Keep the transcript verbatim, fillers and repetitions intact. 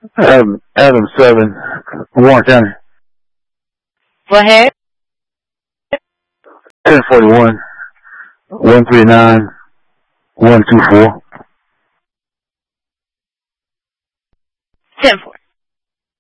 Adam, Adam seven, Warren County. Go ahead. ten forty-one, one three nine, one two four. ten four.